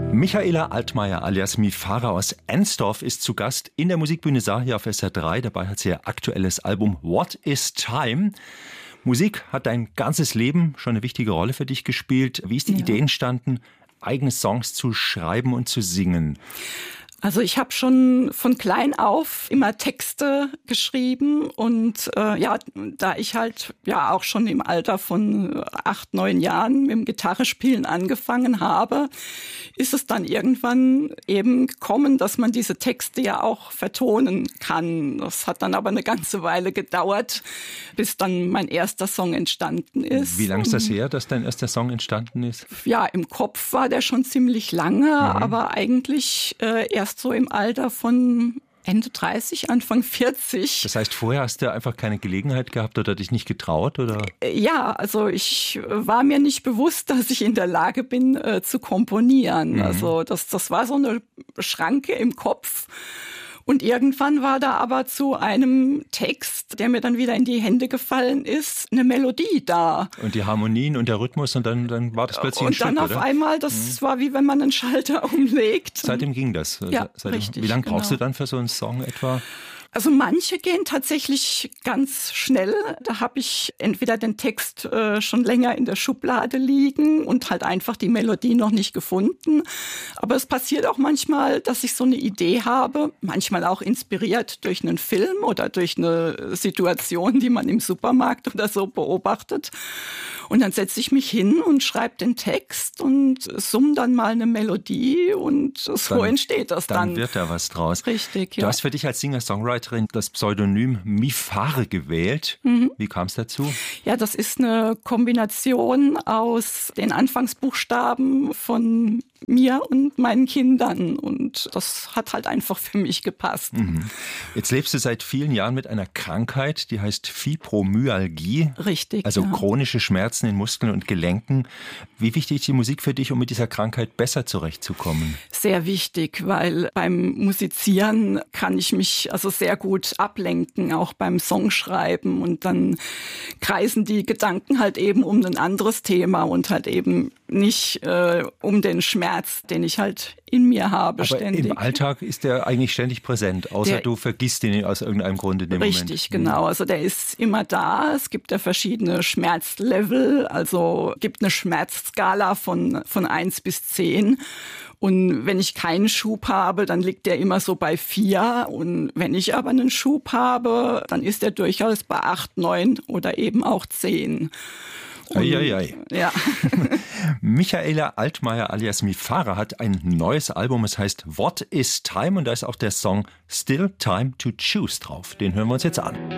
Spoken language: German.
Michaela Altmaier alias Mifara aus Ensdorf ist zu Gast in der Musikbühne Saar hier auf SR3. Dabei hat sie ihr aktuelles Album What is Time? Musik hat dein ganzes Leben schon eine wichtige Rolle für dich gespielt. Wie ist die Idee entstanden, eigene Songs zu schreiben und zu singen? Also ich habe schon von klein auf immer Texte geschrieben und da ich halt auch schon im Alter von 8, 9 Jahren mit dem Gitarrespielen angefangen habe, ist es dann irgendwann eben gekommen, dass man diese Texte ja auch vertonen kann. Das hat dann aber eine ganze Weile gedauert, bis dann mein erster Song entstanden ist. Wie lange ist das her, dass dein erster Song entstanden ist? Ja, im Kopf war der schon ziemlich lange, aber eigentlich erst so im Alter von Ende 30, Anfang 40. Das heißt, vorher hast du einfach keine Gelegenheit gehabt oder dich nicht getraut? Oder? Ja, also ich war mir nicht bewusst, dass ich in der Lage bin, zu komponieren. Also das war so eine Schranke im Kopf. Und irgendwann war da aber zu einem Text, der mir dann wieder in die Hände gefallen ist, eine Melodie da. Und die Harmonien und der Rhythmus und dann war das plötzlich ein Stück, Und dann auf einmal, das war wie wenn man einen Schalter umlegt. Seitdem ging das? Ja, richtig. Wie lange brauchst du dann für so einen Song etwa? Also manche gehen tatsächlich ganz schnell. Da habe ich entweder den Text schon länger in der Schublade liegen und halt einfach die Melodie noch nicht gefunden. Aber es passiert auch manchmal, dass ich so eine Idee habe, manchmal auch inspiriert durch einen Film oder durch eine Situation, die man im Supermarkt oder so beobachtet. Und dann setze ich mich hin und schreibe den Text und summe dann mal eine Melodie und so entsteht das dann. Dann wird da was draus. Richtig, ja. Du hast für dich als Singer-Songwriterin das Pseudonym Mifare gewählt. Wie kam es dazu? Ja, das ist eine Kombination aus den Anfangsbuchstaben von mir und meinen Kindern. Und das hat halt einfach für mich gepasst. Jetzt lebst du seit vielen Jahren mit einer Krankheit, die heißt Fibromyalgie. Richtig, also ja. Chronische Schmerzen in Muskeln und Gelenken. Wie wichtig ist die Musik für dich, um mit dieser Krankheit besser zurechtzukommen? Sehr wichtig, weil beim Musizieren kann ich mich also sehr gut ablenken, auch beim Songschreiben. Und dann kreisen die Gedanken halt eben um ein anderes Thema und halt eben nicht um den Schmerz, den ich halt in mir habe. Aber ständig. Im Alltag ist der eigentlich ständig präsent, außer du vergisst ihn aus irgendeinem Grund in dem Moment. Richtig, genau. Also der ist immer da. Es gibt ja verschiedene Schmerzlevel, also gibt eine Schmerzskala von 1 bis 10. Und wenn ich keinen Schub habe, dann liegt der immer so bei 4. Und wenn ich aber einen Schub habe, dann ist der durchaus bei 8, 9 oder eben auch 10. Ja. Michaela Altmaier alias Mifara hat ein neues Album, es heißt What is Time? Und da ist auch der Song Still Time to Choose drauf. Den hören wir uns jetzt an.